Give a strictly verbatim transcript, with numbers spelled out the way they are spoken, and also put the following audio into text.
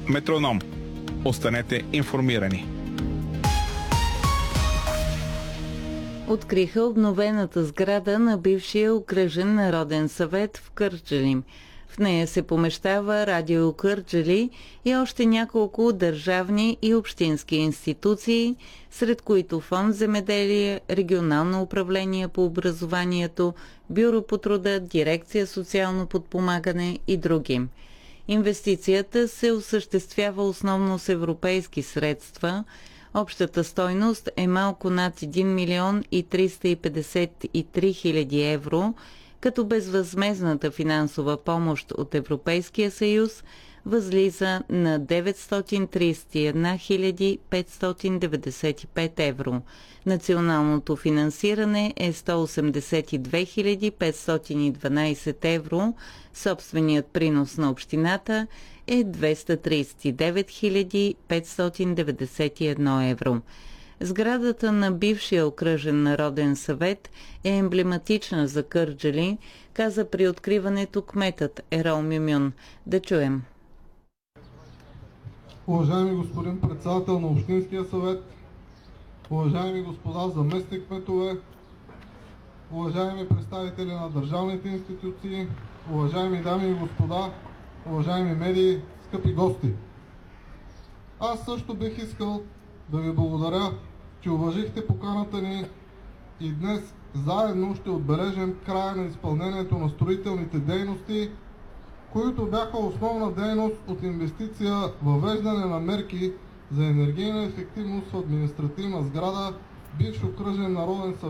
Метроном. Останете информирани. Откриха обновената сграда на бившия окръжен народен съвет в Кърджали. В нея се помещава Радио Кърджали и още няколко държавни и общински институции, сред които Фонд земеделие, Регионално управление по образованието, Бюро по труда, Дирекция социално подпомагане и други. Инвестицията се осъществява основно с европейски средства. Общата стойност е малко над един милион и триста и петдесет и три хиляди евро, като безвъзмездната финансова помощ от Европейския съюз възлиза на деветстотин тридесет и една хиляди петстотин деветдесет и пет евро. Националното финансиране е сто осемдесет и две хиляди петстотин и дванадесет евро. Собственият принос на общината е двеста тридесет и девет хиляди петстотин деветдесет и едно евро. Сградата на бившия окръжен народен съвет е емблематична за Кърджали, каза при откриването кметът Ерол Мюмюн. Да чуем. Уважаеми господин председател на Общинския съвет, уважаеми господа заместник кметове, уважаеми представители на държавните институции, уважаеми дами и господа, уважаеми медии, скъпи гости! Аз също бих искал да ви благодаря, че уважихте поканата ни и днес заедно ще отбележим края на изпълнението на строителните дейности, които бяха основна дейност от инвестиция въвеждане на мерки за енергийна ефективност в административна сграда, бивш окръжен народен съвет